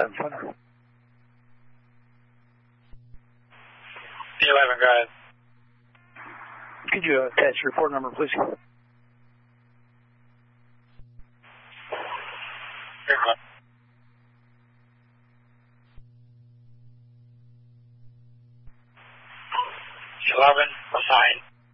Having fun. 11, go ahead. Could you attach your report number, please? Here, go. 11, assigned.